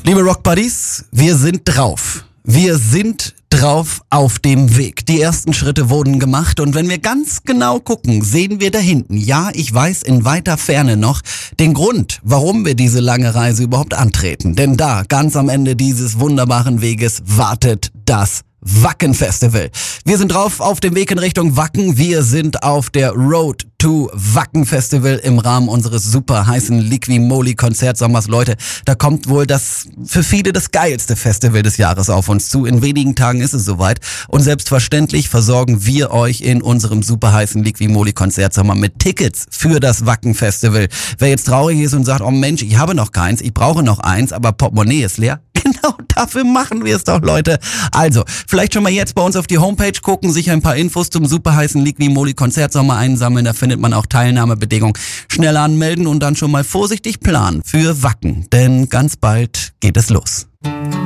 Liebe Rock Buddies, wir sind drauf. Wir sind drauf auf dem Weg. Die ersten Schritte wurden gemacht und wenn wir ganz genau gucken, sehen wir da hinten, ja, ich weiß in weiter Ferne noch, den Grund, warum wir diese lange Reise überhaupt antreten. Denn da, ganz am Ende dieses wunderbaren Weges, wartet das Wacken Festival. Wir sind drauf auf dem Weg in Richtung Wacken. Wir sind auf der Road to Wacken Festival im Rahmen unseres super heißen Liqui-Moly Konzertsommers. Leute, da kommt wohl das für viele das geilste Festival des Jahres auf uns zu. In wenigen Tagen ist es soweit und selbstverständlich versorgen wir euch in unserem super heißen Liqui-Moly Konzertsommer mit Tickets für das Wacken Festival. Wer jetzt traurig ist und sagt, oh Mensch, ich habe noch keins, ich brauche noch eins, aber Portemonnaie ist leer. Genau dafür machen wir es doch, Leute. Also, vielleicht schon mal jetzt bei uns auf die Homepage gucken, sich ein paar Infos zum super heißen Liqui-Moly Konzertsommer einsammeln. Da findet man auch Teilnahmebedingungen. Schnell anmelden und dann schon mal vorsichtig planen für Wacken. Denn ganz bald geht es los.